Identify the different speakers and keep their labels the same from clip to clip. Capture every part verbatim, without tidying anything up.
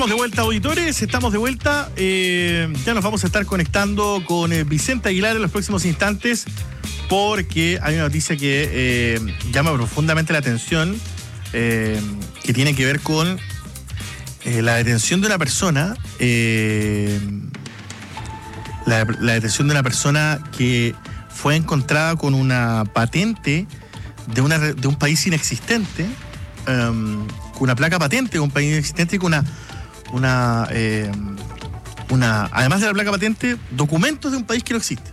Speaker 1: Estamos de vuelta, auditores, estamos de vuelta. Eh, ya nos vamos a estar conectando con eh, Vicente Aguilar en los próximos instantes, porque hay una noticia que eh, llama profundamente la atención, eh, que tiene que ver con eh, la detención de una persona, eh, la, la detención de una persona que fue encontrada con una patente de, una, de un país inexistente, um, con una placa patente de un país inexistente y con una, una, eh, una, además de la placa patente, documentos de un país que no existe.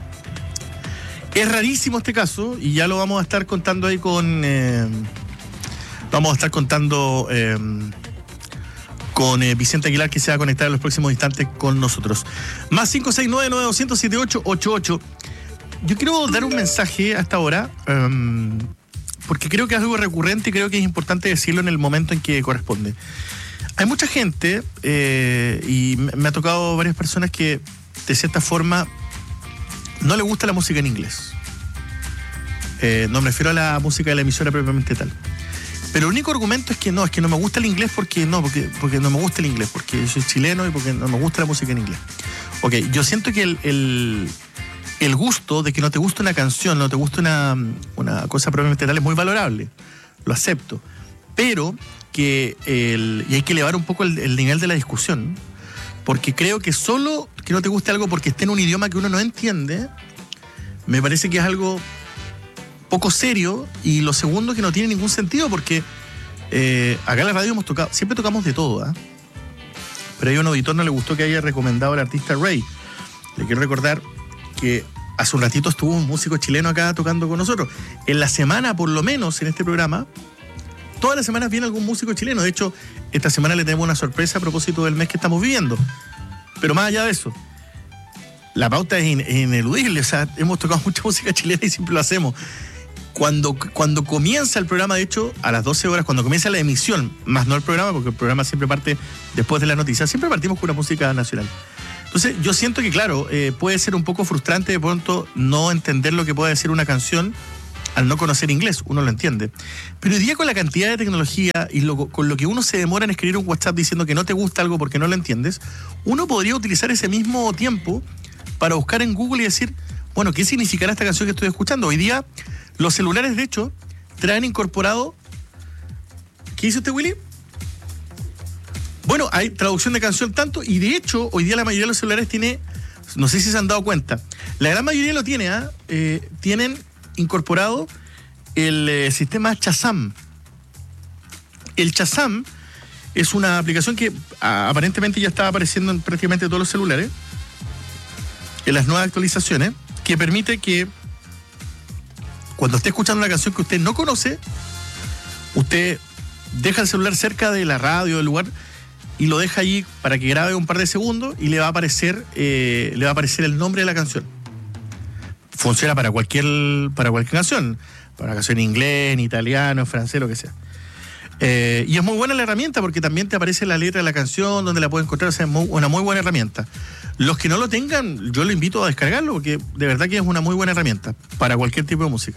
Speaker 1: Es rarísimo este caso y ya lo vamos a estar contando ahí con, eh, vamos a estar contando eh, con eh, Vicente Aguilar, que se va a conectar en los próximos instantes con nosotros. Más cinco seis nueve, nueve dos cero, siete ocho ocho ocho. Yo quiero dar un mensaje a esta hora, um, porque creo que es algo recurrente y creo que es importante decirlo en el momento en que corresponde. Hay mucha gente, eh, y me ha tocado varias personas que de cierta forma no le gusta la música en inglés. Eh, no me refiero a la música de la emisora propiamente tal. Pero el único argumento es que no, es que no me gusta el inglés porque no, porque, porque no me gusta el inglés, porque soy chileno y porque no me gusta la música en inglés. Ok, yo siento que el... el El gusto de que no te guste una canción, no te guste una, una cosa propiamente tal es muy valorable, lo acepto, pero que el, y hay que elevar un poco el, el nivel de la discusión, porque creo que solo que no te guste algo porque esté en un idioma que uno no entiende, me parece que es algo poco serio, y lo segundo, que no tiene ningún sentido, porque eh, acá en la radio hemos tocado, siempre tocamos de todo, ¿eh? Pero a un auditor no le gustó que haya recomendado al artista Rey. Le quiero recordar que hace un ratito estuvo un músico chileno acá tocando con nosotros. En la semana, por lo menos, en este programa, todas las semanas viene algún músico chileno. De hecho, esta semana le tenemos una sorpresa a propósito del mes que estamos viviendo. Pero más allá de eso, la pauta es, in, es ineludible. O sea, hemos tocado mucha música chilena y siempre lo hacemos. Cuando, cuando comienza el programa, de hecho, a las doce horas, cuando comienza la emisión, más no el programa, porque el programa siempre parte después de las noticias, siempre partimos con una música nacional. Entonces, yo siento que, claro, eh, puede ser un poco frustrante de pronto no entender lo que puede decir una canción al no conocer inglés, uno lo entiende. Pero hoy día, con la cantidad de tecnología y lo, con lo que uno se demora en escribir un WhatsApp diciendo que no te gusta algo porque no lo entiendes, uno podría utilizar ese mismo tiempo para buscar en Google y decir, bueno, ¿qué significará esta canción que estoy escuchando? Hoy día, los celulares, de hecho, traen incorporado... ¿Qué dice usted, Willy? Bueno, hay traducción de canción tanto, y de hecho, hoy día la mayoría de los celulares tiene, no sé si se han dado cuenta, la gran mayoría lo tiene, ¿eh? Eh, tienen incorporado el eh, sistema Shazam. El Shazam es una aplicación que a, aparentemente ya está apareciendo en prácticamente todos los celulares, en las nuevas actualizaciones, que permite que cuando esté escuchando una canción que usted no conoce, usted deja el celular cerca de la radio, del lugar, y lo deja allí para que grabe un par de segundos y le va a aparecer eh, le va a aparecer el nombre de la canción. Funciona para cualquier para cualquier canción, para canción en inglés, en italiano, en francés, lo que sea. Eh, y es muy buena la herramienta porque también te aparece la letra de la canción, donde la puedes encontrar. O sea, es muy, una muy buena herramienta. Los que no lo tengan, yo lo invito a descargarlo porque de verdad que es una muy buena herramienta para cualquier tipo de música.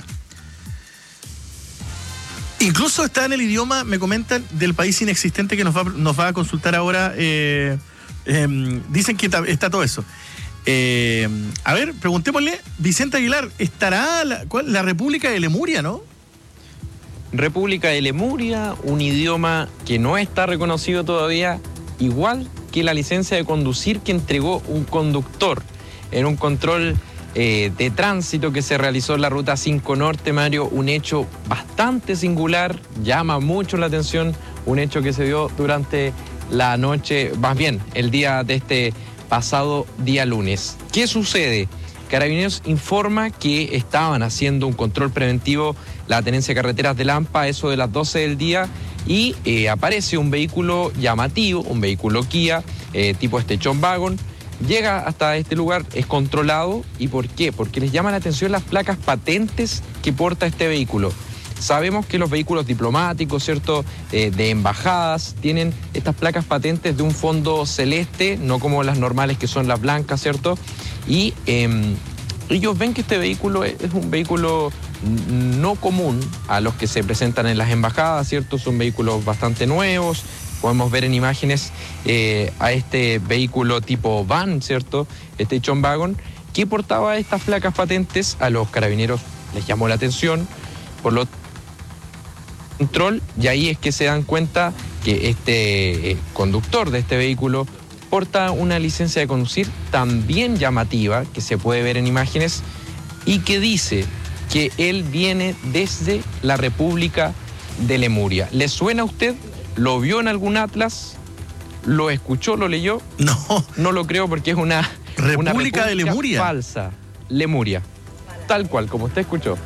Speaker 1: Incluso está en el idioma, me comentan, del país inexistente que nos va, nos va a consultar ahora. Eh, eh, dicen que está todo eso. Eh, a ver, preguntémosle, Vicente Aguilar, ¿estará la, cuál, la República de Lemuria, no?
Speaker 2: República de Lemuria, un idioma que no está reconocido todavía, igual que la licencia de conducir que entregó un conductor en un control Eh, de tránsito que se realizó en la Ruta cinco Norte, Mario. Un hecho bastante singular, llama mucho la atención, un hecho que se dio durante la noche, más bien el día de este pasado día lunes. ¿Qué sucede? Carabineros informa que estaban haciendo un control preventivo la tenencia de carreteras de Lampa a eso de las doce del día y eh, aparece un vehículo llamativo, un vehículo Kia, eh, tipo Station Wagon. Llega hasta este lugar, es controlado. ¿Y por qué? Porque les llama la atención las placas patentes que porta este vehículo. Sabemos que los vehículos diplomáticos, ¿cierto?, eh, de embajadas, tienen estas placas patentes de un fondo celeste, no como las normales que son las blancas, ¿cierto? Y eh, ellos ven que este vehículo es un vehículo no común a los que se presentan en las embajadas, ¿cierto? Son vehículos bastante nuevos, podemos ver en imágenes eh, a este vehículo tipo van, ¿cierto? Station Wagon, que portaba estas placas patentes. A los carabineros les llamó la atención, por lo control, y ahí es que se dan cuenta que este eh, conductor de este vehículo porta una licencia de conducir también llamativa, que se puede ver en imágenes, y que dice que él viene desde la República de Lemuria. ¿Le suena a usted? ¿Lo vio en algún atlas? ¿Lo escuchó? ¿Lo leyó?
Speaker 1: No.
Speaker 2: No lo creo, porque es una
Speaker 1: República,
Speaker 2: una república
Speaker 1: de Lemuria.
Speaker 2: Falsa. Lemuria. Tal cual, como usted escuchó.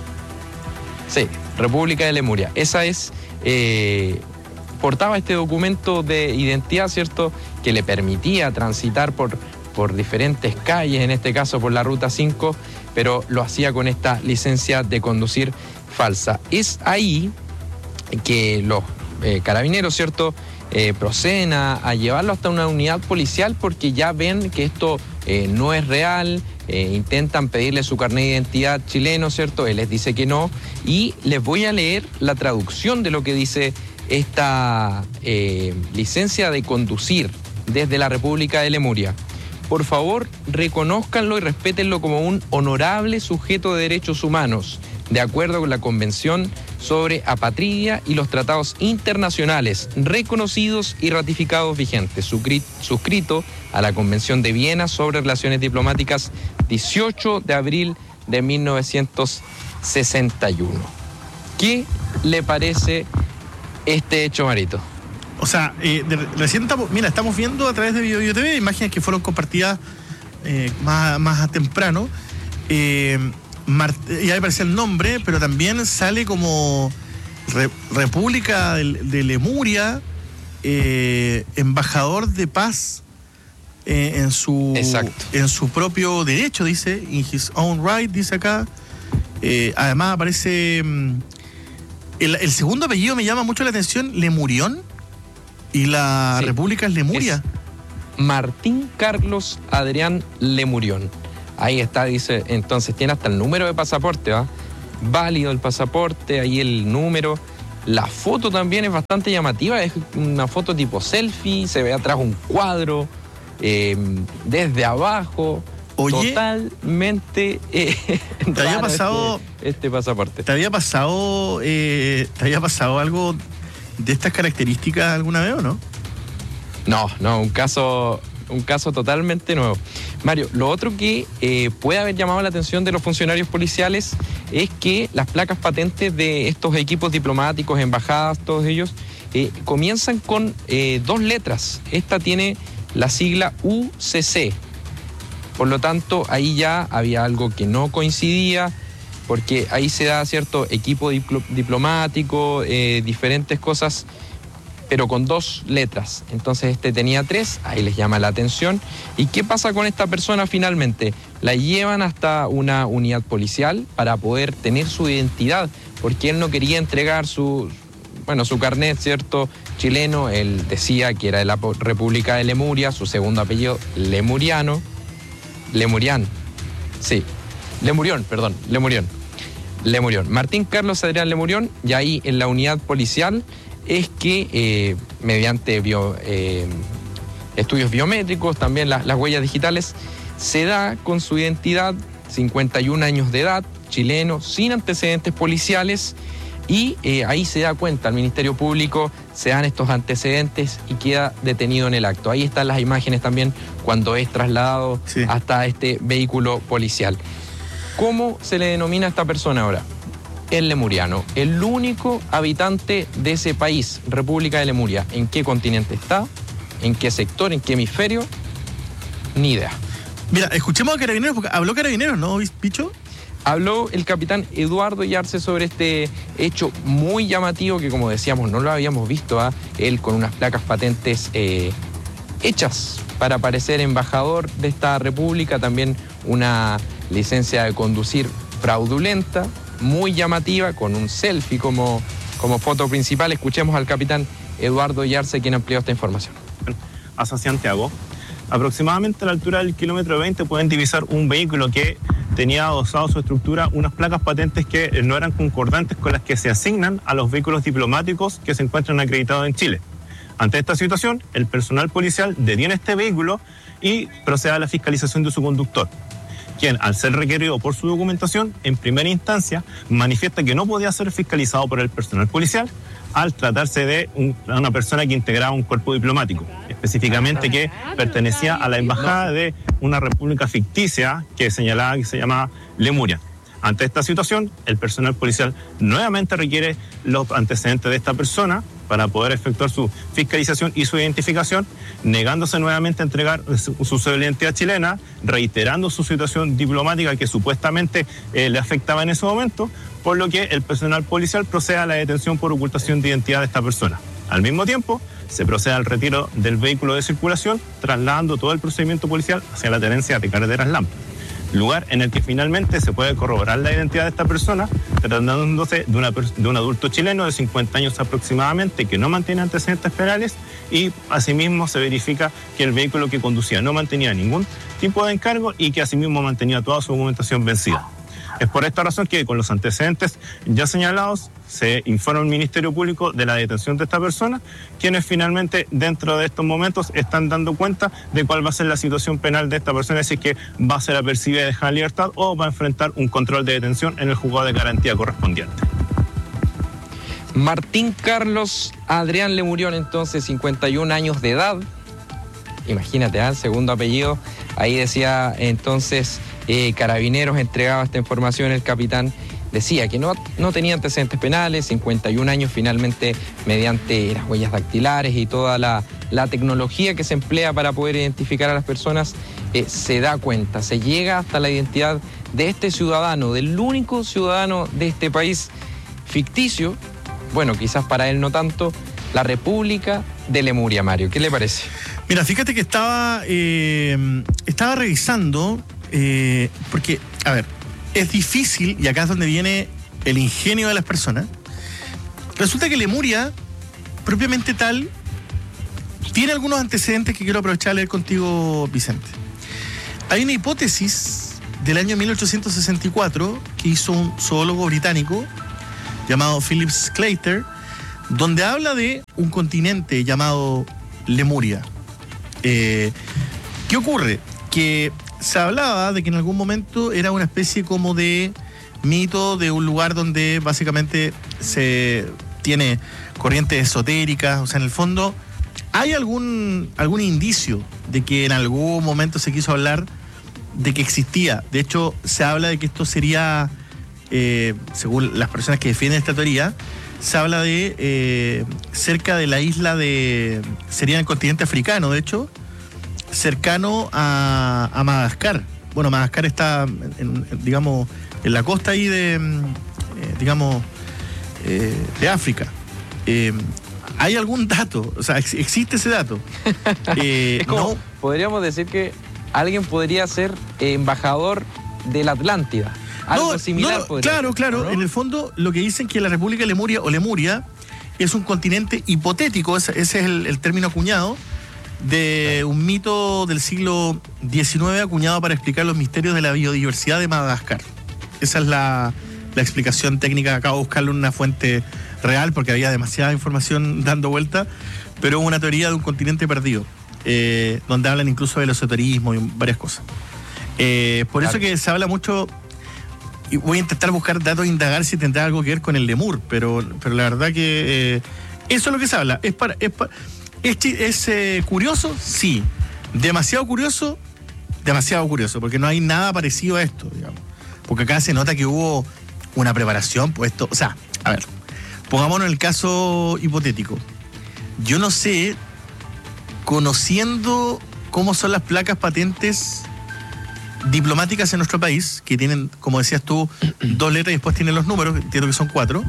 Speaker 2: Sí, República de Lemuria. Esa es... Eh, portaba este documento de identidad, ¿cierto?, que le permitía transitar por, por diferentes calles, en este caso por la Ruta cinco, pero lo hacía con esta licencia de conducir falsa. Es ahí que los eh, carabineros, ¿cierto?, eh, proceden a, a llevarlo hasta una unidad policial, porque ya ven que esto eh, no es real. Eh, intentan pedirle su carnet de identidad chileno, ¿cierto? Él les dice que no, y les voy a leer la traducción de lo que dice esta eh, licencia de conducir desde la República de Lemuria. Por favor, reconózcanlo y respétenlo como un honorable sujeto de derechos humanos, de acuerdo con la Convención sobre Apatridia y los tratados internacionales reconocidos y ratificados vigentes, suscrito a la Convención de Viena sobre Relaciones Diplomáticas dieciocho de abril de mil novecientos sesenta y uno. ¿Qué le parece este hecho, Marito?
Speaker 1: O sea, eh, de, recién estamos, mira, estamos viendo a través de Bio Bio T V imágenes que fueron compartidas eh, más, más temprano. Eh, y ahí aparece el nombre, pero también sale como Re, República de, de Lemuria, eh, embajador de paz eh, en su
Speaker 2: Exacto.
Speaker 1: en su propio derecho, dice, in his own right, dice acá. Eh, además aparece el, el segundo apellido me llama mucho la atención, Lemurión, y la sí, República es Lemuria.
Speaker 2: Es Martín Carlos Adrián Lemurión. Ahí está, dice, entonces tiene hasta el número de pasaporte, ¿va? Válido el pasaporte, ahí el número. La foto también es bastante llamativa, es una foto tipo selfie, se ve atrás un cuadro, eh, desde abajo. Oye, totalmente eh,
Speaker 1: ¿te había pasado
Speaker 2: este, este pasaporte?
Speaker 1: ¿Te había pasado, eh, ¿te había pasado algo de estas características alguna vez o no?
Speaker 2: No, no, un caso... Un caso totalmente nuevo. Mario, lo otro que eh, puede haber llamado la atención de los funcionarios policiales es que las placas patentes de estos equipos diplomáticos, embajadas, todos ellos, eh, comienzan con eh, dos letras. Esta tiene la sigla U C C. Por lo tanto, ahí ya había algo que no coincidía, porque ahí se da cierto equipo dipl- diplomático, eh, diferentes cosas, pero con dos letras. Entonces este tenía tres, ahí les llama la atención. ¿Y qué pasa con esta persona finalmente? La llevan hasta una unidad policial para poder tener su identidad, porque él no quería entregar su, bueno, su carnet, ¿cierto?, chileno. Él decía que era de la República de Lemuria, su segundo apellido, Lemuriano. Lemurián, sí, Lemurión, perdón, Lemurión. Lemurión. Martín Carlos Adrián Lemurión, y ahí en la unidad policial es que eh, mediante bio, eh, estudios biométricos, también la, las huellas digitales, se da con su identidad, cincuenta y un años de edad, chileno, sin antecedentes policiales, y eh, ahí se da cuenta, el Ministerio Público, se dan estos antecedentes y queda detenido en el acto. Ahí están las imágenes también cuando es trasladado sí. hasta este vehículo policial. ¿Cómo se le denomina a esta persona ahora? El lemuriano, el único habitante de ese país, República de Lemuria. ¿En qué continente está? ¿En qué sector? ¿En qué hemisferio? Ni idea.
Speaker 1: Mira, escuchemos a Carabineros, porque habló Carabineros, ¿no, Picho?
Speaker 2: Habló el capitán Eduardo Yarse sobre este hecho muy llamativo que, como decíamos, no lo habíamos visto, ¿eh? Él con unas placas patentes eh, hechas para parecer embajador de esta república, también una licencia de conducir fraudulenta, muy llamativa, con un selfie como, como foto principal. Escuchemos al capitán Eduardo Yarse, quien amplió esta información.
Speaker 3: Hacia Santiago, aproximadamente a la altura del kilómetro veinte pueden divisar un vehículo que tenía adosado su estructura unas placas patentes que no eran concordantes con las que se asignan a los vehículos diplomáticos que se encuentran acreditados en Chile. Ante esta situación, el personal policial detiene este vehículo y procede a la fiscalización de su conductor, quien, al ser requerido por su documentación, en primera instancia manifiesta que no podía ser fiscalizado por el personal policial al tratarse de un, una persona que integraba un cuerpo diplomático, específicamente que pertenecía a la embajada de una república ficticia que señalaba que se llamaba Lemuria. Ante esta situación, el personal policial nuevamente requiere los antecedentes de esta persona para poder efectuar su fiscalización y su identificación, negándose nuevamente a entregar su, su identidad chilena, reiterando su situación diplomática que supuestamente eh, le afectaba en ese momento, por lo que el personal policial procede a la detención por ocultación de identidad de esta persona. Al mismo tiempo, se procede al retiro del vehículo de circulación, trasladando todo el procedimiento policial hacia la tenencia de Carreteras Lampa, lugar en el que finalmente se puede corroborar la identidad de esta persona, tratándose de, una, de un adulto chileno de cincuenta años aproximadamente que no mantiene antecedentes penales, y asimismo se verifica que el vehículo que conducía no mantenía ningún tipo de encargo y que asimismo mantenía toda su documentación vencida. Es por esta razón que con los antecedentes ya señalados se informa al Ministerio Público de la detención de esta persona, quienes finalmente dentro de estos momentos están dando cuenta de cuál va a ser la situación penal de esta persona, si es que va a ser apercibida y dejada en libertad o va a enfrentar un control de detención en el juzgado de garantía correspondiente.
Speaker 2: Martín Carlos Adrián Lemurión, entonces cincuenta y un años de edad. Imagínate, ¿eh? El segundo apellido. Ahí decía entonces eh, Carabineros entregaba esta información, el capitán decía que no, no tenía antecedentes penales, cincuenta y un años, finalmente mediante las huellas dactilares y toda la, la tecnología que se emplea para poder identificar a las personas, eh, se da cuenta, se llega hasta la identidad de este ciudadano, del único ciudadano de este país ficticio, bueno, quizás para él no tanto, la República de Lemuria. Mario, ¿qué le parece?
Speaker 1: Mira, fíjate que estaba, eh, estaba revisando, eh, porque, a ver, es difícil, y acá es donde viene el ingenio de las personas. Resulta que Lemuria, propiamente tal, tiene algunos antecedentes que quiero aprovechar a leer contigo, Vicente. Hay una hipótesis del año mil ochocientos sesenta y cuatro que hizo un zoólogo británico llamado Philip Sclater, donde habla de un continente llamado Lemuria. Eh, ¿Qué ocurre? Que se hablaba de que en algún momento era una especie como de mito de un lugar donde básicamente se tiene corrientes esotéricas, o sea, en el fondo hay algún, algún indicio de que en algún momento se quiso hablar de que existía. De hecho, se habla de que esto sería, eh, según las personas que defienden esta teoría, se habla de eh, cerca de la isla de, sería en el continente africano, de hecho, cercano a, a Madagascar. Bueno, Madagascar está, en, en, digamos, en la costa ahí de, eh, digamos, eh, de África. Eh, ¿Hay algún dato? O sea, ¿existe ese dato?
Speaker 2: Eh, es como,
Speaker 1: no.
Speaker 2: Podríamos decir que alguien podría ser embajador de la Atlántida. Algo
Speaker 1: no,
Speaker 2: similar.
Speaker 1: No, claro,
Speaker 2: ser,
Speaker 1: claro.
Speaker 2: ¿no?
Speaker 1: En el fondo, lo que dicen que la República de Lemuria o Lemuria es un continente hipotético, ese, ese es el, el término acuñado, de un mito del siglo diecinueve acuñado para explicar los misterios de la biodiversidad de Madagascar. Esa es la, la explicación técnica. Acabo de buscarle una fuente real porque había demasiada información dando vuelta, pero una teoría de un continente perdido, eh, donde hablan incluso del esoterismo y varias cosas. Eh, por claro. Eso que se habla mucho, y voy a intentar buscar datos e indagar si tendrá algo que ver con el lemur, pero, pero la verdad que eh, eso es lo que se habla. Es para, es para, ¿Es, es eh, curioso? Sí. ¿Demasiado curioso? Demasiado curioso, porque no hay nada parecido a esto, digamos. Porque acá se nota que hubo una preparación, pues esto, o sea, a ver, pongámonos en el caso hipotético. Yo no sé, conociendo cómo son las placas patentes diplomáticas en nuestro país, que tienen, como decías tú, dos letras y después tienen los números, entiendo que son cuatro,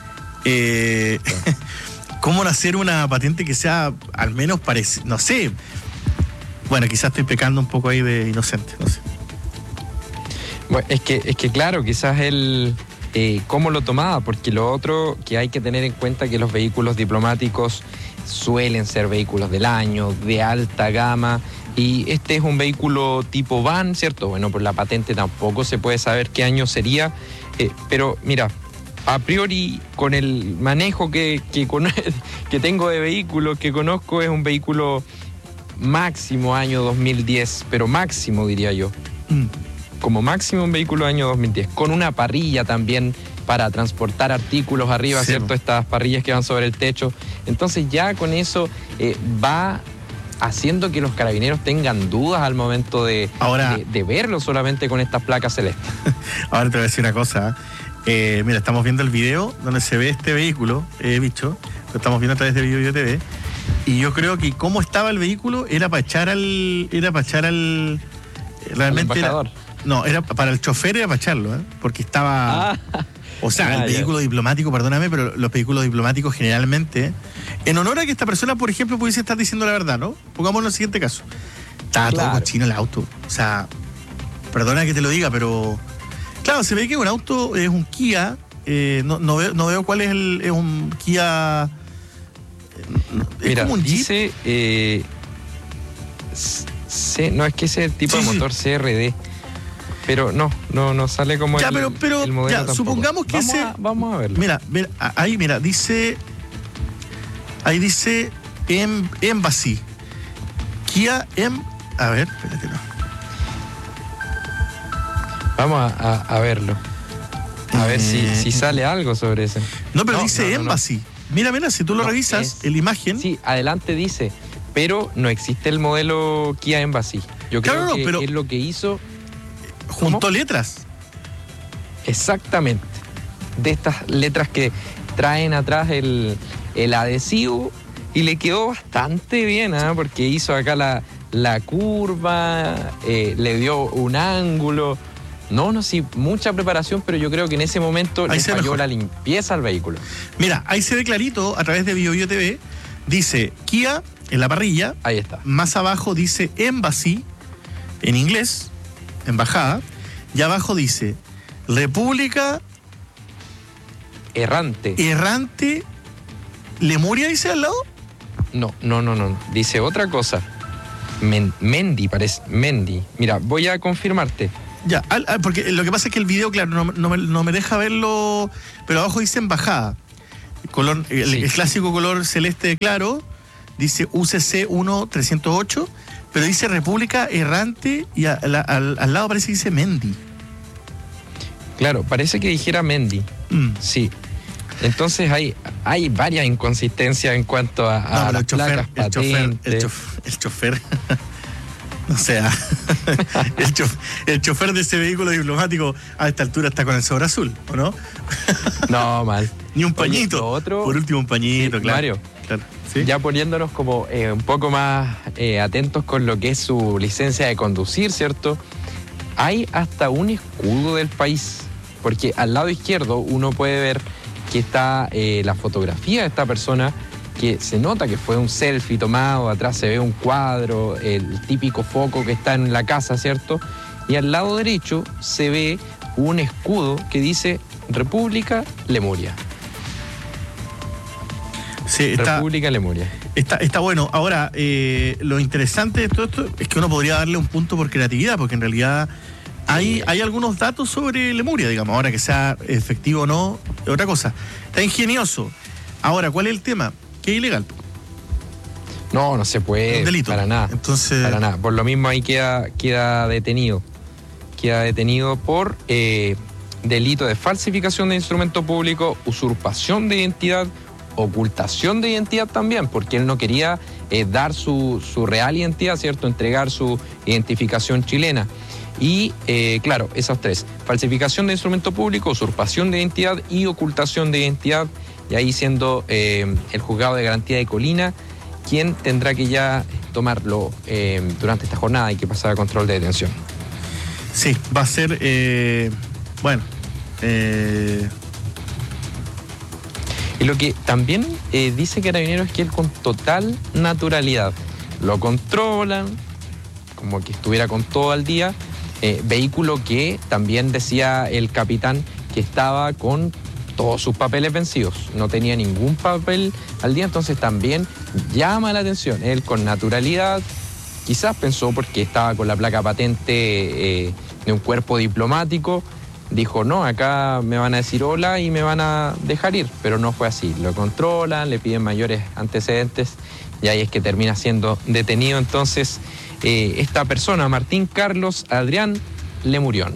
Speaker 1: eh... ¿cómo hacer una patente que sea al menos parecida? No sé. Bueno, quizás estoy pecando un poco ahí de inocente, no sé.
Speaker 2: Bueno, es que, es que claro, quizás él eh, cómo lo tomaba, porque lo otro que hay que tener en cuenta es que los vehículos diplomáticos suelen ser vehículos del año, de alta gama, y este es un vehículo tipo van, ¿cierto? Bueno, por la patente tampoco se puede saber qué año sería, eh, pero mira, a priori, con el manejo que, que, que tengo de vehículos que conozco, es un vehículo máximo año dos mil diez, pero máximo diría yo. Mm. Como máximo un vehículo año dos mil diez, con una parrilla también para transportar artículos arriba, sí, ¿cierto? Estas parrillas que van sobre el techo. Entonces ya con eso eh, va haciendo que los carabineros tengan dudas al momento de, Ahora, de, de verlo solamente con estas placas celestes.
Speaker 1: Ahora te voy a decir una cosa. Eh, mira, estamos viendo el video donde se ve este vehículo, eh, bicho, lo estamos viendo a través de Video T V, y yo creo que cómo estaba el vehículo era para echar al... Era para echar al... Realmente era, no, era para el chofer, era para echarlo, ¿eh? Porque estaba... Ah. O sea, ah, el vehículo ya. diplomático, perdóname, pero los vehículos diplomáticos generalmente, en honor a que esta persona, por ejemplo, pudiese estar diciendo la verdad, ¿no? Pongámonos en el siguiente caso. Estaba claro. todo cochino el auto. O sea, perdona que te lo diga, pero... Claro, se ve que un auto es un Kia, eh, no, no, veo, no veo cuál es el... Es un Kia...
Speaker 2: Es Mira, como un dice... Eh, C, no, es que ese es el tipo sí, de motor sí. C R D. Pero no, no, no sale como
Speaker 1: ya,
Speaker 2: el,
Speaker 1: pero, pero,
Speaker 2: el modelo
Speaker 1: ya,
Speaker 2: tampoco.
Speaker 1: Supongamos que
Speaker 2: vamos
Speaker 1: ese...
Speaker 2: A, vamos a verlo.
Speaker 1: Mira, mira, ahí mira, dice... Ahí dice em, Embassy. Kia Em... A ver, espérate, no.
Speaker 2: Vamos a, a, a verlo. A eh, ver si, si sale algo sobre ese.
Speaker 1: No, pero no, dice no, no, Embassy. No. Mira, mira, si tú lo no, revisas, es, en la imagen...
Speaker 2: Sí, adelante dice, pero no existe el modelo Kia Embassy. Yo creo claro, que pero... es lo que hizo...
Speaker 1: Juntó ¿Cómo? letras.
Speaker 2: Exactamente. De estas letras que traen atrás el, el adhesivo y le quedó bastante bien, ¿eh? Porque hizo acá la, la curva, eh, le dio un ángulo. No, no, sí, mucha preparación, pero yo creo que en ese momento ahí le falló mejor. la limpieza al vehículo.
Speaker 1: Mira, ahí se ve clarito a través de Bio Bio T V. Dice Kia en la parrilla.
Speaker 2: Ahí está.
Speaker 1: Más abajo dice Embassy en inglés. Embajada, y abajo dice República
Speaker 2: Errante.
Speaker 1: Errante Lemuria, dice al lado.
Speaker 2: No, no, no, no. Dice otra cosa. Men, Mendy, parece. Mendy. Mira, voy a confirmarte.
Speaker 1: Ya, al, al, porque lo que pasa es que el video, claro, no, no, me, no me deja verlo, pero abajo dice embajada. Color, el, sí. el clásico color celeste claro, dice U C C uno trescientos ocho. Pero dice República Errante y a, a, a, al, al lado parece que dice Mendy.
Speaker 2: Claro, parece que dijera Mendy. Mm. Sí. Entonces hay, hay varias inconsistencias en cuanto a, a no, las
Speaker 1: el chofer,
Speaker 2: placas,
Speaker 1: el chofer, el chofer, el chofer. O sea, el, chofer, el chofer de ese vehículo diplomático a esta altura está con el sobre azul, ¿o no?
Speaker 2: No, mal.
Speaker 1: Ni un pañito.
Speaker 2: Oye, otro,
Speaker 1: por último, un pañito,
Speaker 2: sí,
Speaker 1: claro.
Speaker 2: Mario.
Speaker 1: Claro. ¿Sí?
Speaker 2: Ya poniéndonos como eh, un poco más eh, atentos con lo que es su licencia de conducir, ¿cierto? Hay hasta un escudo del país, porque al lado izquierdo uno puede ver que está eh, la fotografía de esta persona, que se nota que fue un selfie tomado, atrás se ve un cuadro, el típico foco que está en la casa, ¿cierto? Y al lado derecho se ve un escudo que dice República Lemuria.
Speaker 1: Sí, está,
Speaker 2: República Lemuria.
Speaker 1: Está, está bueno. Ahora, eh, lo interesante de todo esto es que uno podría darle un punto por creatividad, porque en realidad hay, sí. hay algunos datos sobre Lemuria, digamos. Ahora que sea efectivo o no, es otra cosa. Está ingenioso. Ahora, ¿cuál es el tema? Que es ilegal.
Speaker 2: No, no se puede.
Speaker 1: Es un delito.
Speaker 2: Para nada.
Speaker 1: Entonces...
Speaker 2: Para nada. Por lo mismo ahí queda, queda detenido. Queda detenido por eh, delito de falsificación de instrumento público, usurpación de identidad, ocultación de identidad también, porque él no quería eh, dar su, su real identidad, ¿cierto? Entregar su identificación chilena. Y, eh, claro, esas tres. Falsificación de instrumento público, usurpación de identidad y ocultación de identidad. Y ahí siendo eh, el juzgado de garantía de Colina quien tendrá que ya tomarlo eh, durante esta jornada y que pasar a control de detención.
Speaker 1: Sí, va a ser, eh, bueno... Eh...
Speaker 2: Y lo que también eh, dice Carabineros es que él con total naturalidad lo controlan, como que estuviera con todo al día. Eh, vehículo que también decía el capitán que estaba con todos sus papeles vencidos, no tenía ningún papel al día, entonces también llama la atención. Él con naturalidad, quizás pensó porque estaba con la placa patente eh, de un cuerpo diplomático, dijo, no, acá me van a decir hola y me van a dejar ir, pero no fue así. Lo controlan, le piden mayores antecedentes y ahí es que termina siendo detenido entonces eh, esta persona, Martín Carlos Adrián Lemurión.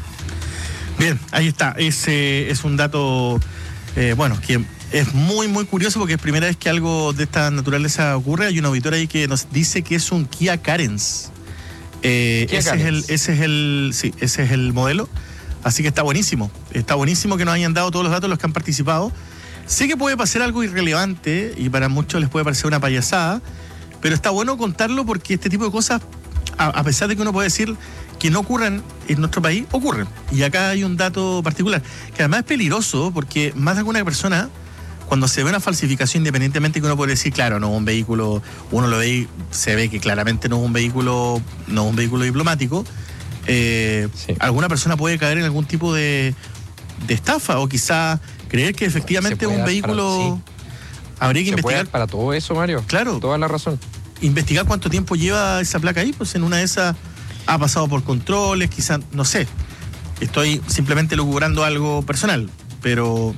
Speaker 1: Bien, ahí está. Ese es un dato, eh, bueno, que es muy, muy curioso porque es primera vez que algo de esta naturaleza ocurre. Hay un auditor ahí que nos dice que es un Kia Carens. Eh,
Speaker 2: Kia
Speaker 1: ese
Speaker 2: Carens.
Speaker 1: es el, ese es el, sí, ese es el modelo. Así que está buenísimo. Está buenísimo que nos hayan dado todos los datos los que han participado. Sé que puede pasar algo irrelevante y para muchos les puede parecer una payasada, pero está bueno contarlo porque este tipo de cosas, a, a pesar de que uno puede decir que no ocurran en nuestro país, ocurren. Y acá hay un dato particular, que además es peligroso porque más de alguna persona, cuando se ve una falsificación, independientemente que uno puede decir, claro, no es un vehículo, uno lo ve y se ve que claramente no es un vehículo, no es un vehículo diplomático, eh,
Speaker 2: Sí.
Speaker 1: alguna persona puede caer en algún tipo de, de estafa o quizá creer que efectivamente
Speaker 2: Se
Speaker 1: es
Speaker 2: puede
Speaker 1: un
Speaker 2: dar
Speaker 1: vehículo.
Speaker 2: para-
Speaker 1: Habría que
Speaker 2: Se puede
Speaker 1: investigar,
Speaker 2: dar para todo eso, Mario.
Speaker 1: Claro.
Speaker 2: Toda la razón.
Speaker 1: investigar cuánto tiempo lleva esa placa ahí, pues en una de esas ha pasado por controles, quizá, no sé. Estoy simplemente lucubrando algo personal, pero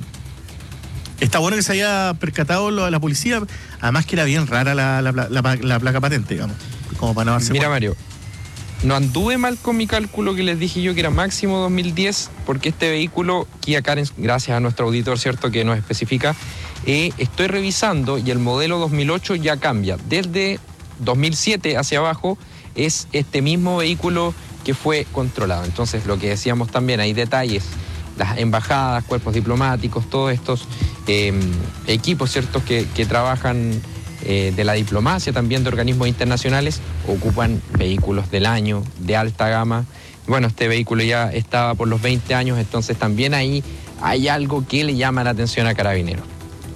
Speaker 1: está bueno que se haya percatado lo de la policía, además que era bien rara la, la, la, la, la placa patente, digamos, como para no darse
Speaker 2: Mira,
Speaker 1: cuenta.
Speaker 2: Mario, no anduve mal con mi cálculo que les dije yo que era máximo dos mil diez, porque este vehículo, Kia Carens, gracias a nuestro auditor, ¿cierto?, que nos especifica, eh, estoy revisando y el modelo dos mil ocho ya cambia. Desde dos mil siete hacia abajo es este mismo vehículo que fue controlado. Entonces, lo que decíamos también, hay detalles, las embajadas, cuerpos diplomáticos, todos estos eh, equipos, ¿cierto?, que, que trabajan eh, de la diplomacia, también de organismos internacionales, ocupan vehículos del año, de alta gama. Bueno, este vehículo ya estaba por los veinte años, entonces también ahí hay algo que le llama la atención a Carabineros.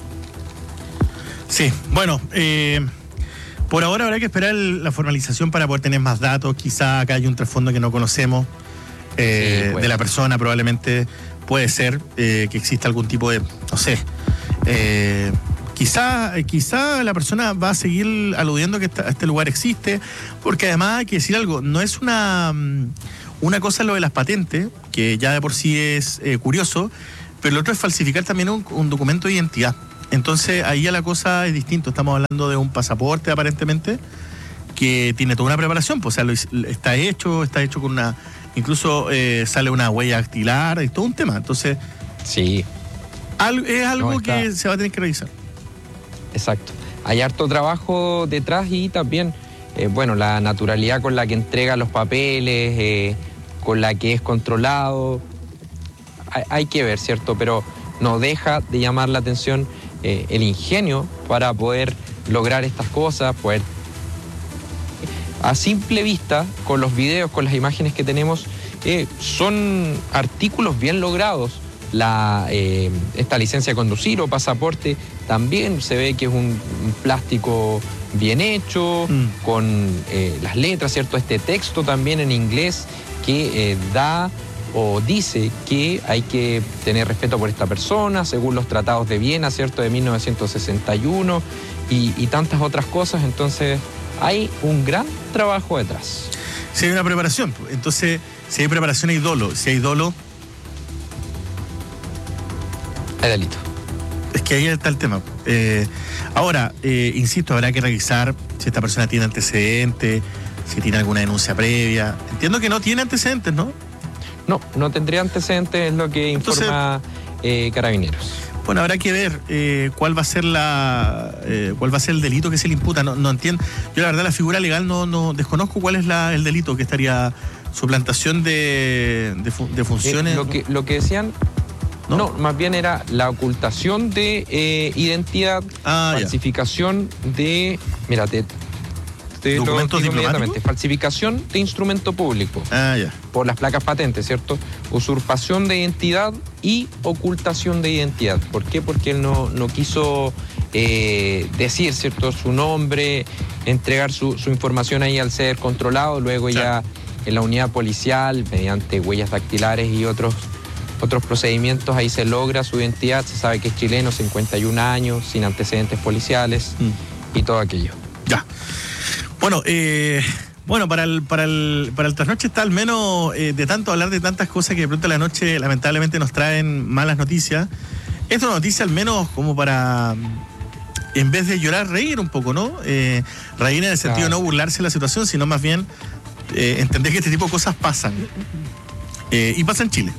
Speaker 1: Sí, bueno, eh, por ahora habrá que esperar el- la formalización para poder tener más datos. Quizá acá hay un trasfondo que no conocemos eh,
Speaker 2: Sí, puede
Speaker 1: de la
Speaker 2: ser.
Speaker 1: persona, probablemente puede ser eh, que exista algún tipo de, no sé, eh, quizá, eh, quizá la persona va a seguir aludiendo que esta- este lugar existe, porque además hay que decir algo, no es una, mm, una cosa lo de las patentes, que ya de por sí es eh, curioso, pero lo otro es falsificar también un, un documento de identidad. Entonces ahí ya la cosa es distinto. Estamos hablando de un pasaporte aparentemente que tiene toda una preparación, pues, o sea, lo is- está hecho, está hecho con una, incluso eh, sale una huella dactilar y todo un tema. Entonces
Speaker 2: Sí,
Speaker 1: al- es algo
Speaker 2: No, está-
Speaker 1: que se va a tener que revisar.
Speaker 2: exacto. Hay harto trabajo detrás y también, eh, bueno, la naturalidad con la que entrega los papeles, eh, con la que es controlado. Hay, hay que ver, ¿cierto? Pero no deja de llamar la atención eh, el ingenio para poder lograr estas cosas, poder... A simple vista, con los videos, con las imágenes que tenemos, eh, son artículos bien logrados. La, eh, esta licencia de conducir o pasaporte también se ve que es un, un plástico bien hecho,
Speaker 1: Mm.
Speaker 2: con eh, las letras, ¿cierto? Este texto también en inglés que eh, da o dice que hay que tener respeto por esta persona según los tratados de Viena, ¿cierto?, de mil novecientos sesenta y uno y, y tantas otras cosas. Entonces hay un gran trabajo detrás.
Speaker 1: Si hay una preparación, pues, entonces si hay preparación hay dolo. Si hay dolo,
Speaker 2: Hay delito.
Speaker 1: es que ahí está el tema. Eh, ahora, eh, insisto, habrá que revisar si esta persona tiene antecedentes, si tiene alguna denuncia previa. Entiendo que no tiene antecedentes, ¿no?
Speaker 2: No, no tendría antecedentes, es lo que
Speaker 1: Entonces-
Speaker 2: informa eh, Carabineros.
Speaker 1: Bueno, habrá que ver eh, cuál va a ser la eh, cuál va a ser el delito que se le imputa. No, no entiendo. Yo la verdad la figura legal no, no desconozco cuál es la, el delito que estaría suplantación de, de, fu- de funciones.
Speaker 2: Eh, lo, que, lo que decían,
Speaker 1: ¿No?
Speaker 2: ¿No? más bien era la ocultación de eh, identidad,
Speaker 1: Ah, ya.
Speaker 2: falsificación de, mira, te, te lo
Speaker 1: ¿Documentos
Speaker 2: digo
Speaker 1: diplomáticos?
Speaker 2: inmediatamente, falsificación de instrumento público
Speaker 1: Ah, ya.
Speaker 2: por las placas patentes, ¿cierto? Usurpación de identidad y ocultación de identidad. ¿Por qué? Porque él no, no quiso eh, decir, ¿cierto?, su nombre, entregar su, su información ahí al ser controlado, luego
Speaker 1: Claro.
Speaker 2: ya en la unidad policial, mediante huellas dactilares y otros, otros procedimientos, ahí se logra su identidad, se sabe que es chileno, cincuenta y un años, sin antecedentes policiales
Speaker 1: Mm.
Speaker 2: y todo aquello.
Speaker 1: Ya. Bueno, eh, Bueno, para el, para el, para el trasnoche está al menos eh, de tanto hablar de tantas cosas que de pronto a la noche lamentablemente nos traen malas noticias. Esta es una noticia al menos como para, en vez de llorar, reír un poco, ¿no? Eh, reír en el sentido de no burlarse de la situación, sino más bien eh, entender que este tipo de cosas pasan. Eh, y pasa en Chile.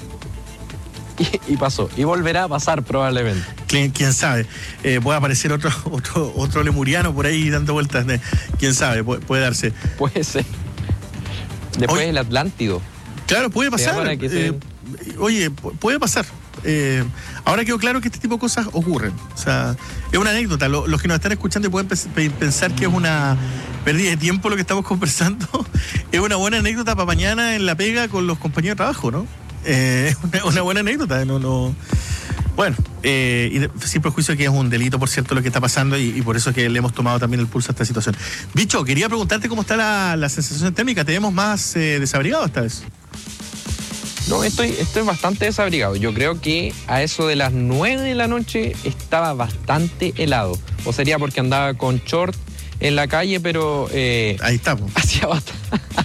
Speaker 2: Y, y pasó. Y volverá a pasar probablemente.
Speaker 1: ¿Quién, quién sabe? Eh, puede aparecer otro, otro, otro lemuriano por ahí dando vueltas. De, ¿Quién sabe? Puede, puede darse.
Speaker 2: Puede ser. Después
Speaker 1: Oye,
Speaker 2: el Atlántido.
Speaker 1: Claro, puede pasar.
Speaker 2: Para que
Speaker 1: eh,
Speaker 2: se...
Speaker 1: Oye, puede pasar. Eh, ahora quedó claro que este tipo de cosas ocurren. O sea, es una anécdota. Lo, los que nos están escuchando pueden pe- pensar que es una pérdida de tiempo lo que estamos conversando. Es una buena anécdota para mañana en la pega con los compañeros de trabajo, ¿no? Eh, es una, una buena anécdota. No, no. Bueno, eh, y de, sin prejuicio que es un delito, por cierto, lo que está pasando y, y por eso es que le hemos tomado también el pulso a esta situación. Bicho, quería preguntarte cómo está la, la sensación térmica. ¿Te vemos más eh, desabrigado esta vez?
Speaker 2: No, estoy, estoy bastante desabrigado. Yo creo que a eso de las nueve de la noche estaba bastante helado. O sería porque andaba con short en la calle, pero... Eh,
Speaker 1: Ahí estamos.
Speaker 2: Hacía bastante...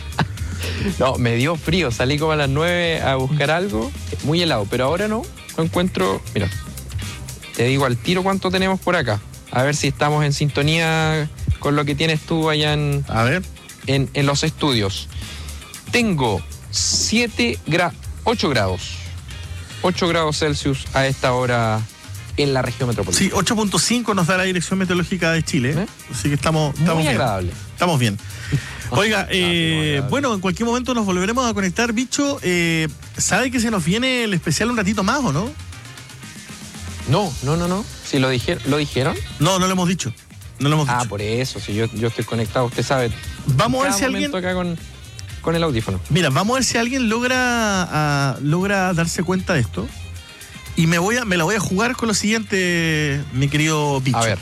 Speaker 2: No, me dio frío. Salí como a las nueve a buscar algo. Muy helado, pero ahora no. Lo encuentro... Mira, te digo al tiro cuánto tenemos por acá. A ver si estamos en sintonía con lo que tienes tú allá en...
Speaker 1: A ver.
Speaker 2: En, en los estudios. Tengo siete grados... ocho grados. ocho grados Celsius a esta hora en la región metropolitana.
Speaker 1: Sí, ocho punto cinco nos da la Dirección Meteorológica de Chile. ¿Eh? Así que estamos, estamos
Speaker 2: muy
Speaker 1: bien.
Speaker 2: agradable.
Speaker 1: Estamos bien. Oiga, eh,
Speaker 2: ah,
Speaker 1: bueno, en cualquier momento nos volveremos a conectar, Bicho. Eh, ¿Sabe que se nos viene el especial un ratito más o no?
Speaker 2: No, no, no, no. Si lo dijeron, ¿lo dijeron?
Speaker 1: No, no lo hemos dicho. No lo hemos
Speaker 2: ah,
Speaker 1: dicho.
Speaker 2: por eso, si yo, yo estoy conectado, usted sabe.
Speaker 1: Vamos a ver si alguien...
Speaker 2: acá con, con el audífono.
Speaker 1: Mira, vamos a ver si alguien logra, a, logra darse cuenta de esto. Y me voy a, me la voy a jugar con lo siguiente, mi querido Bicho.
Speaker 2: A ver.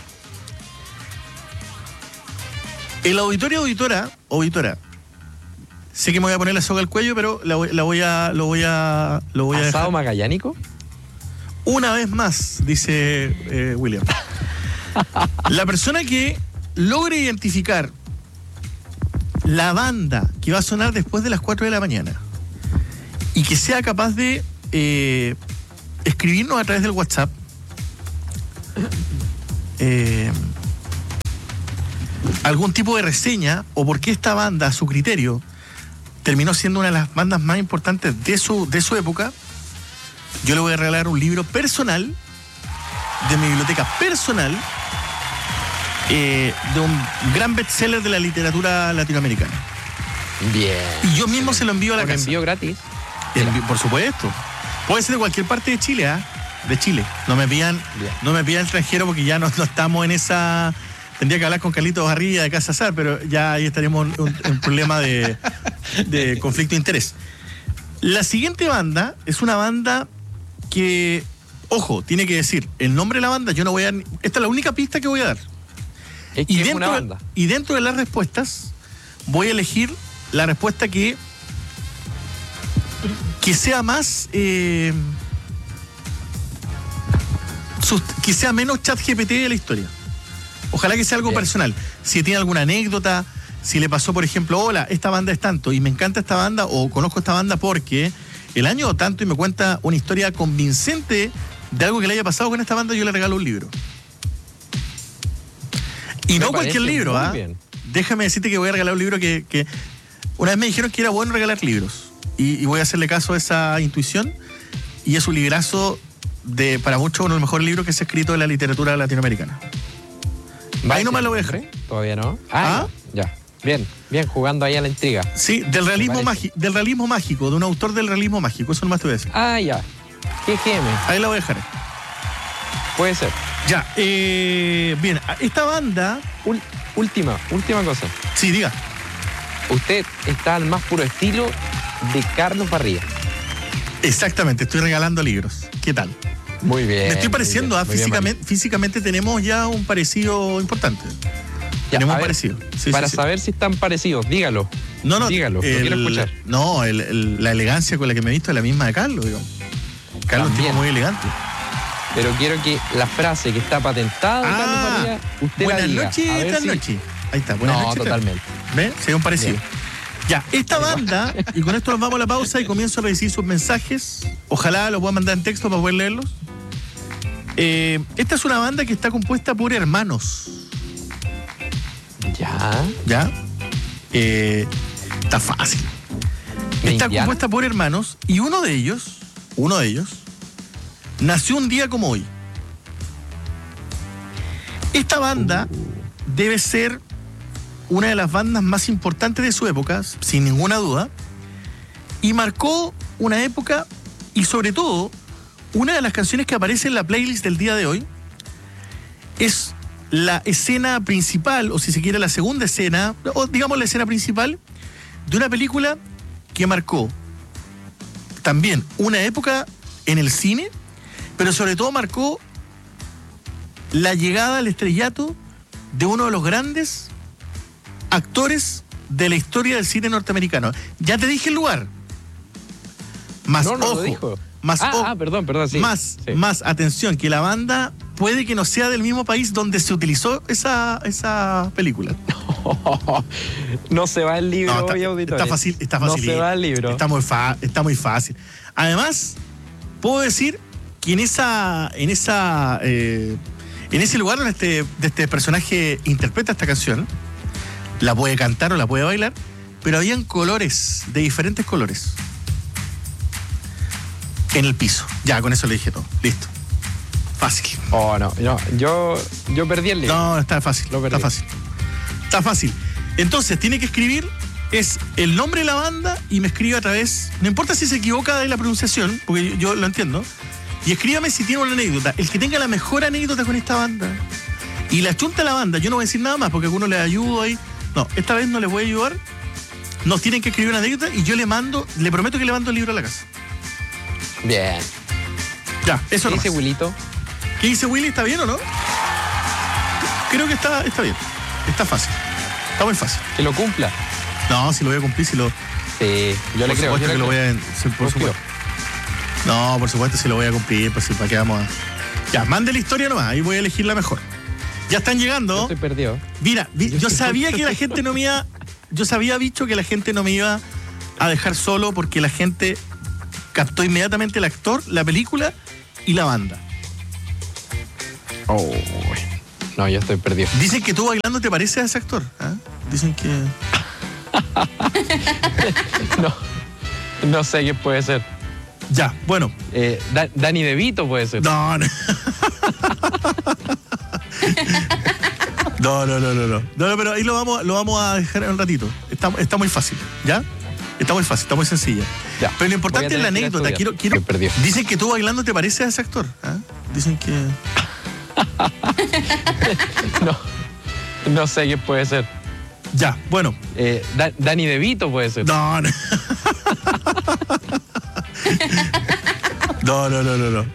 Speaker 1: El auditorio auditora, auditora, sé que me voy a poner la soga al cuello, pero la voy, la voy a, lo voy a, lo voy a
Speaker 2: ¿Asado
Speaker 1: dejar.
Speaker 2: magallánico?
Speaker 1: Una vez más, dice eh, William. La persona que logre identificar la banda que va a sonar después de las cuatro de la mañana y que sea capaz de eh, escribirnos a través del WhatsApp eh, algún tipo de reseña o por qué esta banda, a su criterio, terminó siendo una de las bandas más importantes de su, de su época, yo le voy a regalar un libro personal, de mi biblioteca personal, eh, de un gran bestseller de la literatura latinoamericana.
Speaker 2: Bien.
Speaker 1: Y yo mismo se lo envío a la
Speaker 2: ¿Por
Speaker 1: casa.
Speaker 2: envío gratis?
Speaker 1: Envío, por supuesto. Puede ser de cualquier parte de Chile, ¿ah? ¿eh? De Chile. No me pidan, no me pidan extranjero porque ya no, no estamos en esa... Tendría que hablar con Carlitos Barriga de Casa Sar, pero ya ahí estaríamos en un, un problema de, de conflicto de interés. La siguiente banda es una banda que, ojo, tiene que decir el nombre de la banda. Yo no voy a dar, esta es la única pista que voy a dar.
Speaker 2: Es que
Speaker 1: y,
Speaker 2: es
Speaker 1: dentro,
Speaker 2: una banda.
Speaker 1: y dentro de las respuestas voy a elegir la respuesta que que sea más eh, sust- que sea menos ChatGPT de la historia. Ojalá que sea algo
Speaker 2: Bien.
Speaker 1: personal. Si tiene alguna anécdota, si le pasó, por ejemplo, hola, esta banda es tanto y me encanta esta banda o conozco esta banda porque el año tanto y me cuenta una historia convincente de algo que le haya pasado con esta banda, yo le regalo un libro. Y
Speaker 2: Me
Speaker 1: no cualquier
Speaker 2: parece
Speaker 1: libro,
Speaker 2: muy
Speaker 1: ¿ah?
Speaker 2: bien.
Speaker 1: Déjame decirte que voy a regalar un libro que, que una vez me dijeron que era bueno regalar libros y, y voy a hacerle caso a esa intuición y es un librazo de, para muchos, uno de los mejores libros que se ha escrito en la literatura latinoamericana. Ahí nomás lo voy a dejar.
Speaker 2: Todavía no. Ah,
Speaker 1: ¿Ah?
Speaker 2: ya. ya. Bien, bien, jugando ahí a la intriga.
Speaker 1: Sí, del realismo,
Speaker 2: parece.
Speaker 1: mágico, del realismo mágico, de un autor del realismo mágico, eso nomás te voy a decir.
Speaker 2: Ah, ya. G G M.
Speaker 1: Ahí la voy a dejar.
Speaker 2: Puede ser.
Speaker 1: Ya, eh, bien, esta banda...
Speaker 2: Ul- última, última cosa.
Speaker 1: Sí, diga.
Speaker 2: Usted está al más puro estilo de Carlos Barriga.
Speaker 1: Exactamente, estoy regalando libros. ¿Qué tal?
Speaker 2: Muy bien.
Speaker 1: Me estoy pareciendo,
Speaker 2: muy
Speaker 1: ¿ah?
Speaker 2: bien, muy bien,
Speaker 1: físicamente, físicamente tenemos ya un parecido importante.
Speaker 2: Ya,
Speaker 1: tenemos
Speaker 2: a
Speaker 1: un
Speaker 2: ver,
Speaker 1: parecido. Sí,
Speaker 2: para
Speaker 1: sí, sí.
Speaker 2: saber si están parecidos, dígalo.
Speaker 1: No, no,
Speaker 2: dígalo, lo
Speaker 1: el-
Speaker 2: quiero escuchar.
Speaker 1: No, el- el- la elegancia con la que me he visto es la misma de Carlos, digo. Carlos es un tipo
Speaker 2: También.
Speaker 1: muy elegante.
Speaker 2: Pero quiero que la frase que está patentada de Carlos
Speaker 1: Ah,
Speaker 2: Barriga, usted
Speaker 1: buenas
Speaker 2: la diga.
Speaker 1: noches,
Speaker 2: A ver
Speaker 1: esta
Speaker 2: si-
Speaker 1: noche. Ahí está, buenas
Speaker 2: No,
Speaker 1: noches.
Speaker 2: totalmente.
Speaker 1: ¿Ves? Sería un parecido. Bien. Ya, esta banda, y con esto nos vamos a la pausa y comienzo a recibir sus mensajes. Ojalá los puedan mandar en texto para poder leerlos. Eh, esta es una banda que está compuesta por hermanos.
Speaker 2: Ya.
Speaker 1: ¿Ya? Eh, está fácil. Está Indiana? compuesta por hermanos y uno de ellos, uno de ellos, nació un día como hoy. Esta banda uh. debe ser una de las bandas más importantes de su época, sin ninguna duda, y marcó una época y sobre todo una de las canciones que aparece en la playlist del día de hoy es la escena principal, o si se quiere la segunda escena, o digamos la escena principal de una película que marcó también una época en el cine, pero sobre todo marcó la llegada al estrellato de uno de los grandes actores de la historia del cine norteamericano. Ya te dije el lugar. Más
Speaker 2: no, no
Speaker 1: ojo,
Speaker 2: lo dijo.
Speaker 1: Más
Speaker 2: ah,
Speaker 1: ojo,
Speaker 2: ah, perdón, perdón, sí.
Speaker 1: Más,
Speaker 2: sí.
Speaker 1: más atención, que la banda puede que no sea del mismo país donde se utilizó esa, esa película.
Speaker 2: No se va el libro,
Speaker 1: no, está,
Speaker 2: hoy, auditores.
Speaker 1: Está fácil, está fácil.
Speaker 2: No se va el libro.
Speaker 1: Está muy, fa, está muy fácil. Además, puedo decir que en esa, en esa, eh, en ese lugar donde este, de este personaje interpreta esta canción, la puede cantar o la puede bailar, pero habían colores, de diferentes colores, en el piso. Ya, con eso le dije todo. Listo. Fácil.
Speaker 2: Oh, no, no. Yo, yo perdí el libro.
Speaker 1: No, está fácil.
Speaker 2: Lo perdí.
Speaker 1: Está fácil. Está fácil. Entonces, tiene que escribir, es el nombre de la banda y me escribe a través, no importa si se equivoca de la pronunciación, porque yo, yo lo entiendo, y escríbame si tiene una anécdota. El que tenga la mejor anécdota con esta banda y la chunta a la banda, yo no voy a decir nada más porque a alguno le ayudo ahí. No, esta vez no les voy a ayudar. Nos tienen que escribir una anécdota y yo le mando, le prometo que le mando el libro a la casa.
Speaker 2: Bien.
Speaker 1: Ya, eso
Speaker 2: ¿Qué
Speaker 1: no.
Speaker 2: dice Wilito?
Speaker 1: ¿Qué dice Willy? ¿Está bien o no? Creo que está, está bien. Está fácil. Está muy fácil.
Speaker 2: Que lo cumpla.
Speaker 1: No, si lo voy a cumplir, si lo.
Speaker 2: Sí, yo le
Speaker 1: por
Speaker 2: creo.
Speaker 1: Supuesto
Speaker 2: Yo
Speaker 1: que
Speaker 2: le
Speaker 1: lo voy
Speaker 2: creo.
Speaker 1: a. Sí, por supuesto. No, por supuesto si lo voy a cumplir, pues sí, para que vamos a. Ya, mande la historia nomás, ahí voy a elegir la mejor. Ya están llegando.
Speaker 2: Yo estoy perdido.
Speaker 1: Mira, vi,
Speaker 2: yo,
Speaker 1: yo
Speaker 2: estoy
Speaker 1: sabía
Speaker 2: perdido.
Speaker 1: que la gente no me iba. Yo sabía, bicho, que la gente no me iba a dejar solo porque la gente captó inmediatamente el actor, la película y la banda.
Speaker 2: Oh, no, yo estoy perdido.
Speaker 1: Dicen que tú bailando te pareces a ese actor. ¿eh? Dicen que.
Speaker 2: no, no sé qué puede ser.
Speaker 1: Ya, bueno.
Speaker 2: Eh, Da- Danny DeVito puede ser.
Speaker 1: No, no. No, no, no, no, no. No, no, pero ahí lo vamos, lo vamos a dejar en un ratito. Está, está muy fácil, ¿ya? Está muy fácil, está muy sencilla.
Speaker 2: Ya,
Speaker 1: pero lo importante
Speaker 2: voy a
Speaker 1: es la
Speaker 2: tener que ir a
Speaker 1: anécdota.
Speaker 2: estudiar.
Speaker 1: Quiero, quiero...
Speaker 2: Estoy perdido.
Speaker 1: Dicen que tú bailando te pareces a ese actor. ¿eh? Dicen que.
Speaker 2: no, no sé qué puede ser.
Speaker 1: Ya, bueno.
Speaker 2: Eh, Da- Danny DeVito puede ser.
Speaker 1: No, no. No, no, no, no, no.